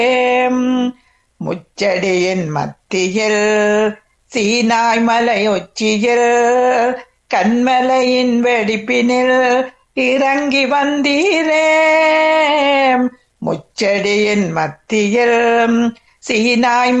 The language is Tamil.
முச்சடியின் மத்தியில் சீனாய் மலை உச்சியில் கண்மலையின் வெடிப்பினில் இறங்கி வந்தீரே. முச்சடியின் மத்தியில் சீனாய்